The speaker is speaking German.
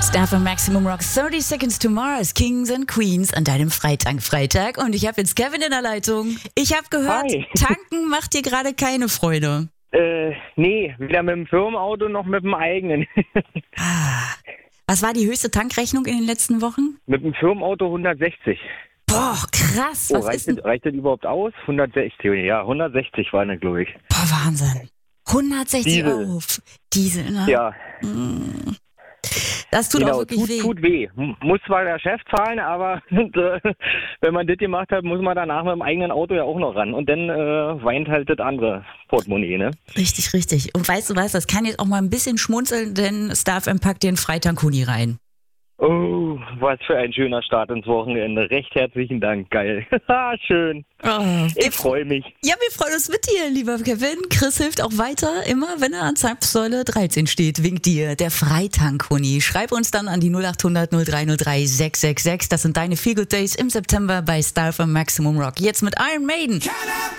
Star von Maximum Rock, 30 Seconds to Mars, Kings and Queens an deinem Freitag. Und ich habe jetzt Kevin in der Leitung. Ich habe gehört, Hi. Tanken macht dir gerade keine Freude. Nee, weder mit dem Firmenauto noch mit dem eigenen. Was war die höchste Tankrechnung in den letzten Wochen? Mit dem Firmenauto 160. Boah, krass. Was ist denn? Reicht das überhaupt aus? 160, ja, 160 waren das, glaube ich. Boah, Wahnsinn. 160 Diesel. Euro. Diesel, ne? Ja, Das tut genau, auch wirklich weh. tut weh. Muss zwar der Chef zahlen, aber wenn man das gemacht hat, muss man danach mit dem eigenen Auto ja auch noch ran. Und dann weint halt das andere Portemonnaie, ne? Richtig, richtig. Und weißt du was, das kann jetzt auch mal ein bisschen schmunzeln, denn Staff packt den Freitag-Huni rein. Oh, was für ein schöner Start ins Wochenende. Recht herzlichen Dank, geil. Schön. Oh, Ich freue mich. Ja, wir freuen uns mit dir, lieber Kevin. Chris hilft auch weiter, immer wenn er an Zapfsäule 13 steht, winkt dir der Freitag-Huni. Schreib uns dann an die 0800 0303 666. Das sind deine Feel Good Days im September bei Star von Maximum Rock. Jetzt mit Iron Maiden.